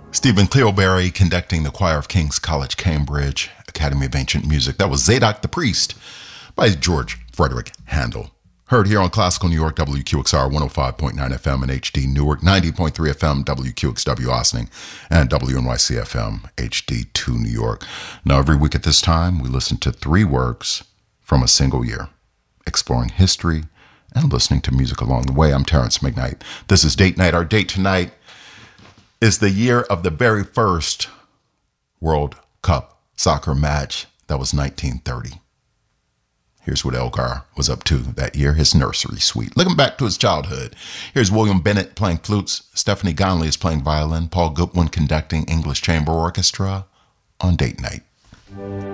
Stephen Cleoberry conducting the choir of King's College, Cambridge, Academy of Ancient Music. That was Zadok the Priest by George Frederick Handel. Heard here on Classical New York, WQXR 105.9 FM and HD Newark, 90.3 FM, WQXW Ossining, and WNYC FM, HD2 New York. Now, every week at this time, we listen to 3 works from a single year, exploring history and listening to music along the way. I'm Terrence McKnight. This is Date Night. Our date tonight is the year of the very first World Cup soccer match. That was 1930. Here's what Elgar was up to that year, his nursery suite. Looking back to his childhood, here's William Bennett playing flutes, Stephanie Gonley is playing violin, Paul Goodwin conducting English Chamber Orchestra on Date Night.